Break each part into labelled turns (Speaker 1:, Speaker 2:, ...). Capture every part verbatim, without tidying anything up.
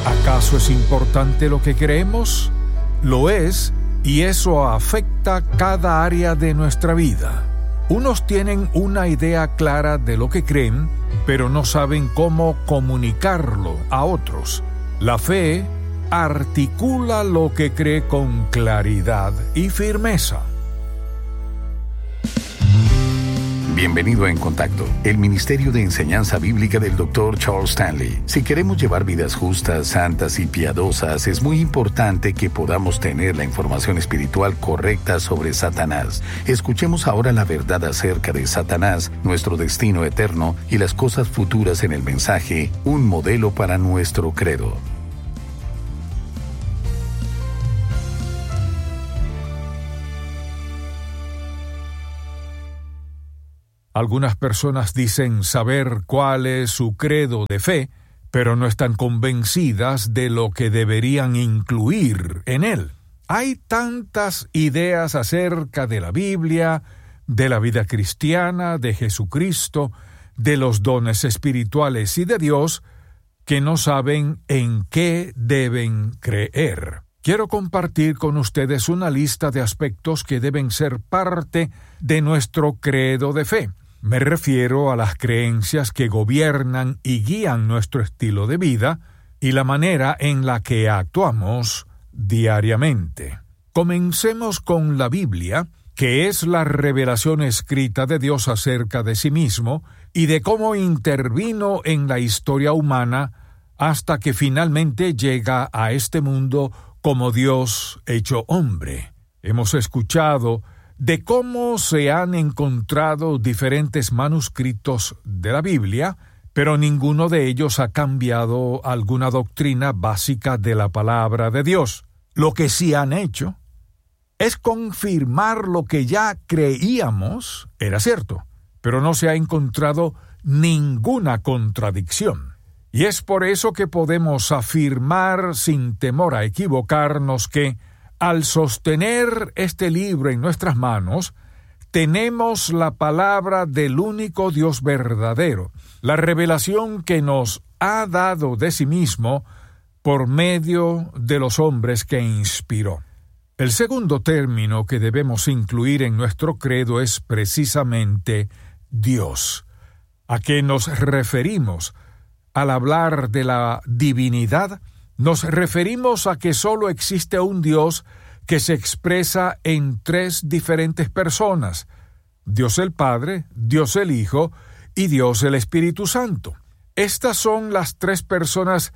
Speaker 1: ¿Acaso es importante lo que creemos? Lo es, y eso afecta cada área de nuestra vida. Unos tienen una idea clara de lo que creen, pero no saben cómo comunicarlo a otros. La fe articula lo que cree con claridad y firmeza.
Speaker 2: Bienvenido a En Contacto, el Ministerio de Enseñanza Bíblica del doctor Charles Stanley. Si queremos llevar vidas justas, santas y piadosas, es muy importante que podamos tener la información espiritual correcta sobre Satanás. Escuchemos ahora la verdad acerca de Satanás, nuestro destino eterno y las cosas futuras en el mensaje, un modelo para nuestro credo.
Speaker 1: Algunas personas dicen saber cuál es su credo de fe, pero no están convencidas de lo que deberían incluir en él. Hay tantas ideas acerca de la Biblia, de la vida cristiana, de Jesucristo, de los dones espirituales y de Dios, que no saben en qué deben creer. Quiero compartir con ustedes una lista de aspectos que deben ser parte de nuestro credo de fe. Me refiero a las creencias que gobiernan y guían nuestro estilo de vida y la manera en la que actuamos diariamente. Comencemos con la Biblia, que es la revelación escrita de Dios acerca de sí mismo y de cómo intervino en la historia humana hasta que finalmente llega a este mundo como Dios hecho hombre. Hemos escuchado de cómo se han encontrado diferentes manuscritos de la Biblia, pero ninguno de ellos ha cambiado alguna doctrina básica de la palabra de Dios. Lo que sí han hecho es confirmar lo que ya creíamos era cierto, pero no se ha encontrado ninguna contradicción. Y es por eso que podemos afirmar sin temor a equivocarnos que al sostener este libro en nuestras manos, tenemos la palabra del único Dios verdadero, la revelación que nos ha dado de sí mismo por medio de los hombres que inspiró. El segundo término que debemos incluir en nuestro credo es precisamente Dios. ¿A qué nos referimos al hablar de la divinidad? Nos referimos a que solo existe un Dios que se expresa en tres diferentes personas: Dios el Padre, Dios el Hijo y Dios el Espíritu Santo. Estas son las tres personas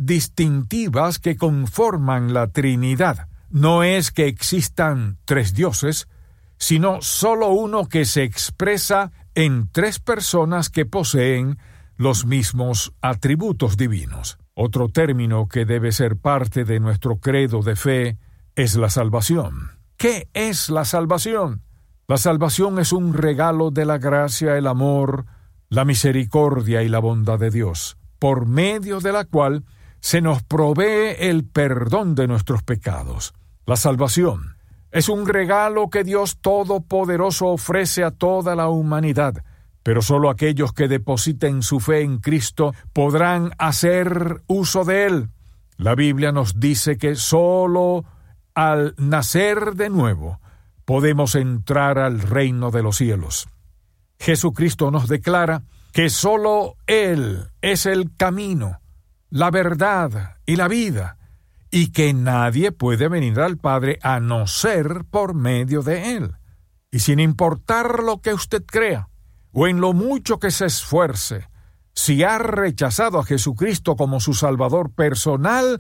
Speaker 1: distintivas que conforman la Trinidad. No es que existan tres dioses, sino solo uno que se expresa en tres personas que poseen los mismos atributos divinos. Otro término que debe ser parte de nuestro credo de fe es la salvación. ¿Qué es la salvación? La salvación es un regalo de la gracia, el amor, la misericordia y la bondad de Dios, por medio de la cual se nos provee el perdón de nuestros pecados. La salvación es un regalo que Dios Todopoderoso ofrece a toda la humanidad, pero solo aquellos que depositen su fe en Cristo podrán hacer uso de él. La Biblia nos dice que solo al nacer de nuevo podemos entrar al reino de los cielos. Jesucristo nos declara que solo Él es el camino, la verdad y la vida, y que nadie puede venir al Padre a no ser por medio de Él. Y sin importar lo que usted crea, o en lo mucho que se esfuerce, si ha rechazado a Jesucristo como su Salvador personal,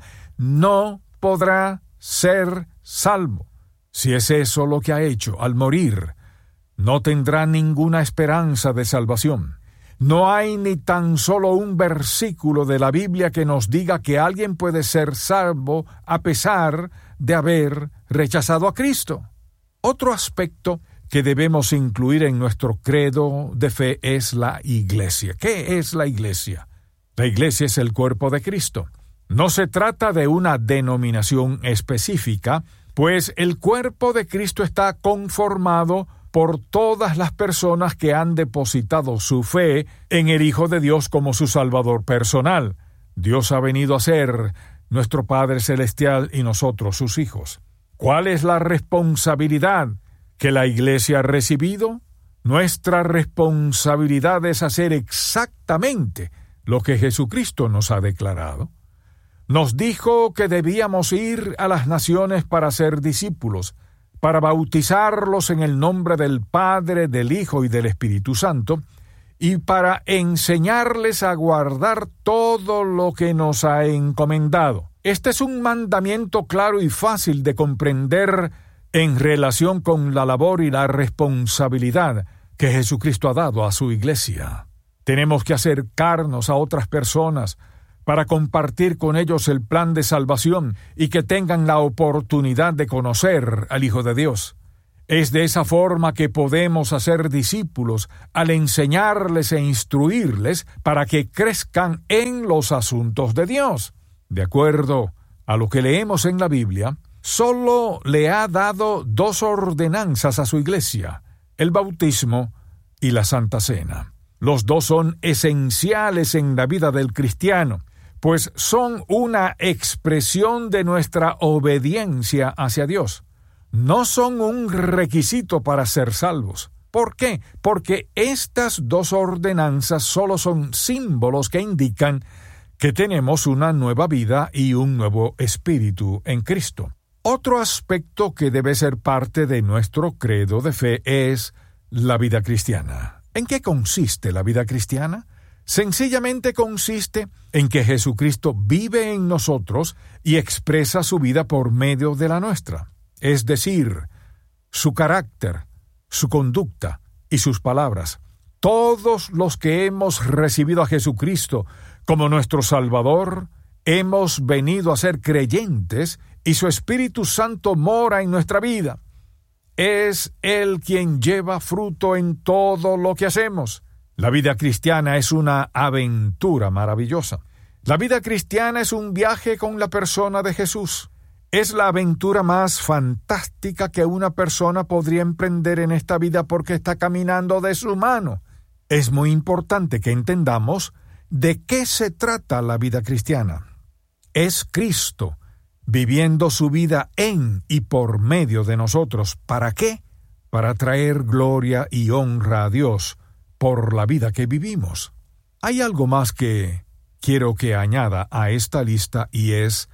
Speaker 1: no podrá ser salvo. Si es eso lo que ha hecho al morir, no tendrá ninguna esperanza de salvación. No hay ni tan solo un versículo de la Biblia que nos diga que alguien puede ser salvo a pesar de haber rechazado a Cristo. Otro aspecto que debemos incluir en nuestro credo de fe es la iglesia. ¿Qué es la iglesia? La iglesia es el cuerpo de Cristo. No se trata de una denominación específica, pues el cuerpo de Cristo está conformado por todas las personas que han depositado su fe en el Hijo de Dios como su Salvador personal. Dios ha venido a ser nuestro Padre Celestial y nosotros sus hijos. ¿Cuál es la responsabilidad que la Iglesia ha recibido? Nuestra responsabilidad es hacer exactamente lo que Jesucristo nos ha declarado. Nos dijo que debíamos ir a las naciones para ser discípulos, para bautizarlos en el nombre del Padre, del Hijo y del Espíritu Santo, y para enseñarles a guardar todo lo que nos ha encomendado. Este es un mandamiento claro y fácil de comprender en relación con la labor y la responsabilidad que Jesucristo ha dado a su Iglesia. Tenemos que acercarnos a otras personas para compartir con ellos el plan de salvación y que tengan la oportunidad de conocer al Hijo de Dios. Es de esa forma que podemos hacer discípulos al enseñarles e instruirles para que crezcan en los asuntos de Dios. De acuerdo a lo que leemos en la Biblia, solo le ha dado dos ordenanzas a su Iglesia: el bautismo y la Santa Cena. Los dos son esenciales en la vida del cristiano, pues son una expresión de nuestra obediencia hacia Dios. No son un requisito para ser salvos. ¿Por qué? Porque estas dos ordenanzas solo son símbolos que indican que tenemos una nueva vida y un nuevo espíritu en Cristo. Otro aspecto que debe ser parte de nuestro credo de fe es la vida cristiana. ¿En qué consiste la vida cristiana? Sencillamente consiste en que Jesucristo vive en nosotros y expresa su vida por medio de la nuestra, es decir, su carácter, su conducta y sus palabras. Todos los que hemos recibido a Jesucristo como nuestro Salvador, hemos venido a ser creyentes y su Espíritu Santo mora en nuestra vida. Es Él quien lleva fruto en todo lo que hacemos. La vida cristiana es una aventura maravillosa. La vida cristiana es un viaje con la persona de Jesús. Es la aventura más fantástica que una persona podría emprender en esta vida porque está caminando de su mano. Es muy importante que entendamos de qué se trata la vida cristiana. Es Cristo viviendo su vida en y por medio de nosotros. ¿Para qué? Para traer gloria y honra a Dios por la vida que vivimos. Hay algo más que quiero que añada a esta lista y es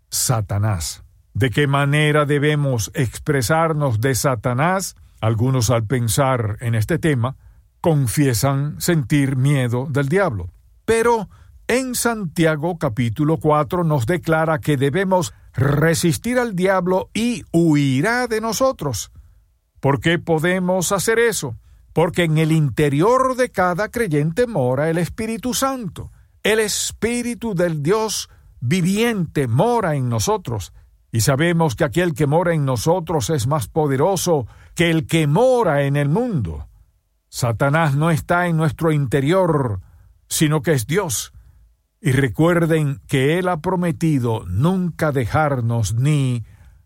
Speaker 1: Satanás. ¿De qué manera debemos expresarnos de Satanás? Algunos, al pensar en este tema, confiesan sentir miedo del diablo. Pero en Santiago capítulo cuatro nos declara que debemos resistir al diablo y huirá de nosotros. ¿Por qué podemos hacer eso? Porque en el interior de cada creyente mora el Espíritu Santo. El Espíritu del Dios viviente mora en nosotros. Y sabemos que aquel que mora en nosotros es más poderoso que el que mora en el mundo. Satanás no está en nuestro interior, sino que es Dios. Y recuerden que Él ha prometido nunca dejarnos ni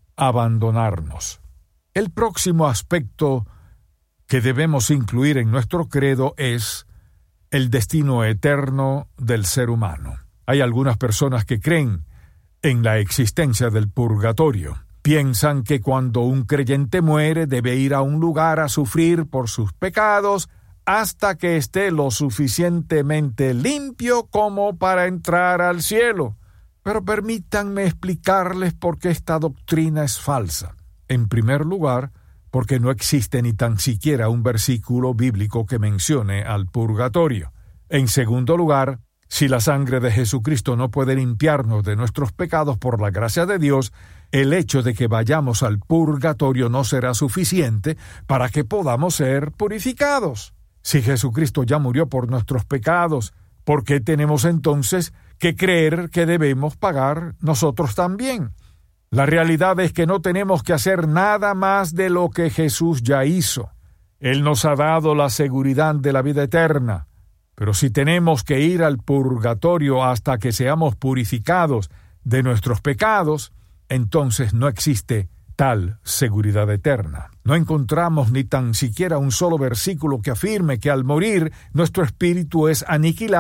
Speaker 1: abandonarnos. El próximo aspecto que debemos incluir en nuestro credo es el destino eterno del ser humano. Hay algunas personas que creen en la existencia del purgatorio. Piensan que cuando un creyente muere debe ir a un lugar a sufrir por sus pecados hasta que esté lo suficientemente limpio como para entrar al cielo. Pero permítanme explicarles por qué esta doctrina es falsa. En primer lugar, porque no existe ni tan siquiera un versículo bíblico que mencione al purgatorio. En segundo lugar, si la sangre de Jesucristo no puede limpiarnos de nuestros pecados por la gracia de Dios, el hecho de que vayamos al purgatorio no será suficiente para que podamos ser purificados. Si Jesucristo ya murió por nuestros pecados, ¿por qué tenemos entonces que creer que debemos pagar nosotros también? La realidad es que no tenemos que hacer nada más de lo que Jesús ya hizo. Él nos ha dado la seguridad de la vida eterna. Pero si tenemos que ir al purgatorio hasta que seamos purificados de nuestros pecados, entonces no existe tal seguridad eterna. No encontramos ni tan siquiera un solo versículo que afirme que al morir nuestro espíritu es aniquilado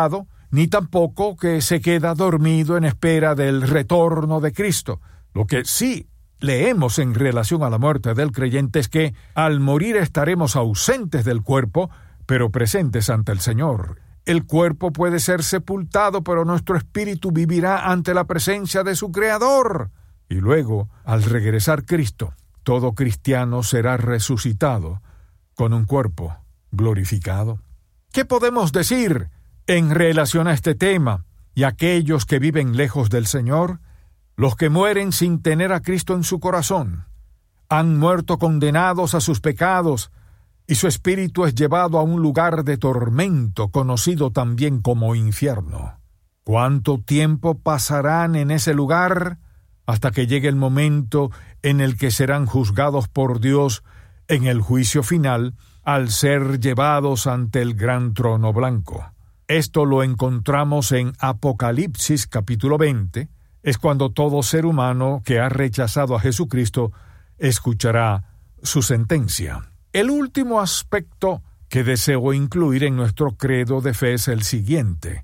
Speaker 1: ni tampoco que se queda dormido en espera del retorno de Cristo. Lo que sí leemos en relación a la muerte del creyente es que al morir estaremos ausentes del cuerpo, pero presentes ante el Señor. El cuerpo puede ser sepultado, pero nuestro espíritu vivirá ante la presencia de su Creador. Y luego, al regresar Cristo, todo cristiano será resucitado con un cuerpo glorificado. ¿Qué podemos decir en relación a este tema y aquellos que viven lejos del Señor? Los que mueren sin tener a Cristo en su corazón han muerto condenados a sus pecados, y su espíritu es llevado a un lugar de tormento conocido también como infierno. ¿Cuánto tiempo pasarán en ese lugar hasta que llegue el momento en el que serán juzgados por Dios en el juicio final al ser llevados ante el gran trono blanco? Esto lo encontramos en Apocalipsis capítulo veinte, es cuando todo ser humano que ha rechazado a Jesucristo escuchará su sentencia. El último aspecto que deseo incluir en nuestro credo de fe es el siguiente: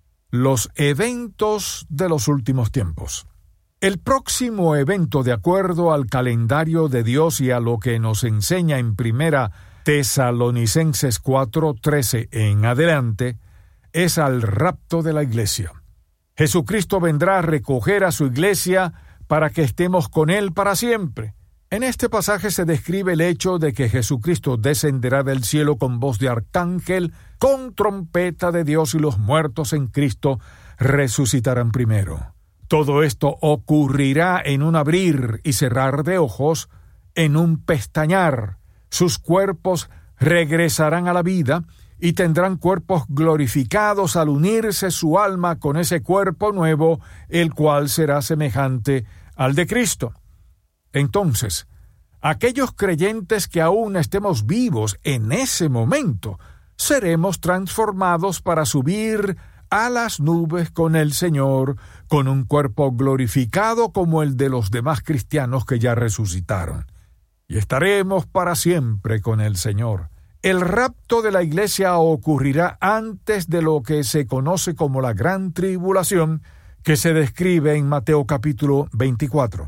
Speaker 1: los eventos de los últimos tiempos. El próximo evento, de acuerdo al calendario de Dios y a lo que nos enseña en Primera Tesalonicenses cuatro trece en adelante, es al rapto de la iglesia. Jesucristo vendrá a recoger a su iglesia para que estemos con Él para siempre. En este pasaje se describe el hecho de que Jesucristo descenderá del cielo con voz de arcángel, con trompeta de Dios, y los muertos en Cristo resucitarán primero. Todo esto ocurrirá en un abrir y cerrar de ojos, en un pestañear. Sus cuerpos regresarán a la vida y tendrán cuerpos glorificados al unirse su alma con ese cuerpo nuevo, el cual será semejante al de Cristo. Entonces, aquellos creyentes que aún estemos vivos en ese momento, seremos transformados para subir a las nubes con el Señor, con un cuerpo glorificado como el de los demás cristianos que ya resucitaron. Y estaremos para siempre con el Señor. El rapto de la iglesia ocurrirá antes de lo que se conoce como la gran tribulación, que se describe en Mateo capítulo veinticuatro.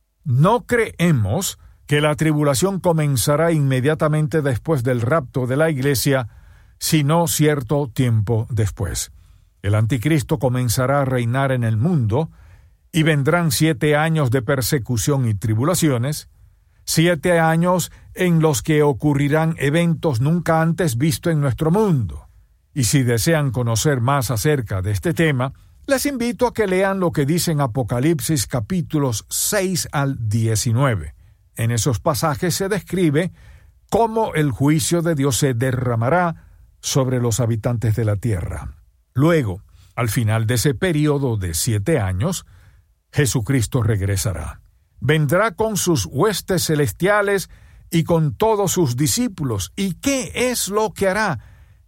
Speaker 1: No creemos que la tribulación comenzará inmediatamente después del rapto de la iglesia, sino cierto tiempo después. El anticristo comenzará a reinar en el mundo, y vendrán siete años de persecución y tribulaciones, siete años en los que ocurrirán eventos nunca antes vistos en nuestro mundo. Y si desean conocer más acerca de este tema, les invito a que lean lo que dice en Apocalipsis capítulos seis al diecinueve. En esos pasajes se describe cómo el juicio de Dios se derramará sobre los habitantes de la tierra. Luego, al final de ese período de siete años, Jesucristo regresará. Vendrá con sus huestes celestiales y con todos sus discípulos. ¿Y qué es lo que hará?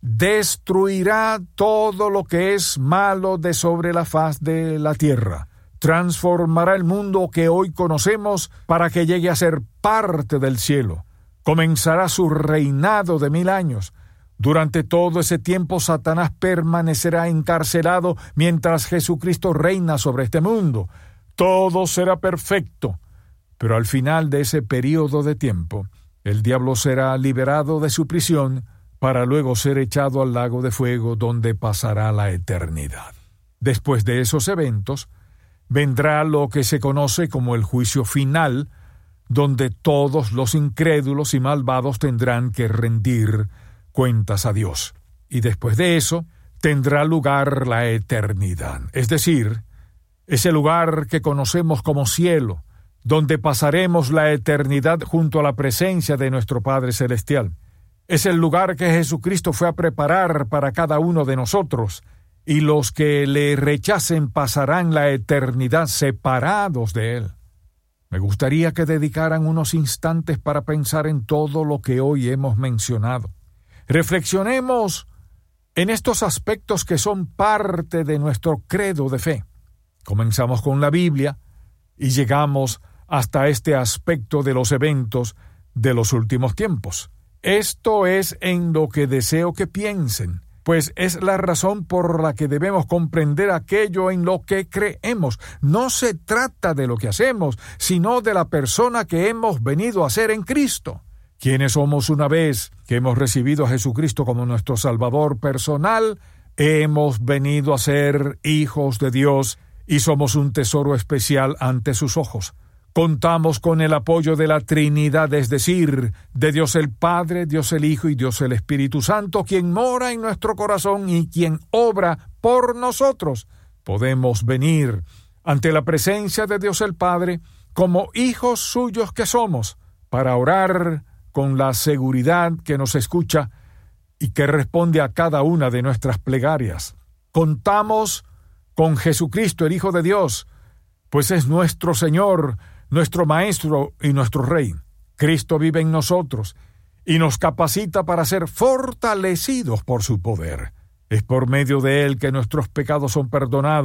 Speaker 1: Destruirá todo lo que es malo de sobre la faz de la tierra. Transformará el mundo que hoy conocemos para que llegue a ser parte del cielo. Comenzará su reinado de mil años. Durante todo ese tiempo Satanás permanecerá encarcelado mientras Jesucristo reina sobre este mundo. Todo será perfecto. Pero al final de ese período de tiempo, el diablo será liberado de su prisión para luego ser echado al lago de fuego donde pasará la eternidad. Después de esos eventos, vendrá lo que se conoce como el juicio final, donde todos los incrédulos y malvados tendrán que rendir cuentas a Dios. Y después de eso, tendrá lugar la eternidad, es decir, ese lugar que conocemos como cielo, donde pasaremos la eternidad junto a la presencia de nuestro Padre Celestial. Es el lugar que Jesucristo fue a preparar para cada uno de nosotros, y los que le rechacen pasarán la eternidad separados de Él. Me gustaría que dedicaran unos instantes para pensar en todo lo que hoy hemos mencionado. Reflexionemos en estos aspectos que son parte de nuestro credo de fe. Comenzamos con la Biblia y llegamos hasta este aspecto de los eventos de los últimos tiempos. Esto es en lo que deseo que piensen. pues es la razón por la que debemos comprender aquello en lo que creemos. No se trata de lo que hacemos, sino de la persona que hemos venido a ser en Cristo. Quienes somos una vez que hemos recibido a Jesucristo como nuestro Salvador personal, hemos venido a ser hijos de Dios y somos un tesoro especial ante sus ojos. Contamos con el apoyo de la Trinidad, es decir, de Dios el Padre, Dios el Hijo y Dios el Espíritu Santo, quien mora en nuestro corazón y quien obra por nosotros. Podemos venir ante la presencia de Dios el Padre como hijos suyos que somos, para orar con la seguridad que nos escucha y que responde a cada una de nuestras plegarias. Contamos con Jesucristo, el Hijo de Dios, pues es nuestro Señor, nuestro Maestro y nuestro Rey. Cristo vive en nosotros y nos capacita para ser fortalecidos por su poder. Es por medio de Él que nuestros pecados son perdonados